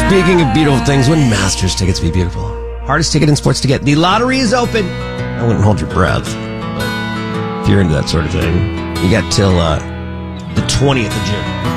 Speaking of beautiful things, wouldn't Masters tickets be beautiful? Hardest ticket in sports to get. The lottery is open. I wouldn't hold your breath. If you're into that sort of thing, you got till the 20th of June.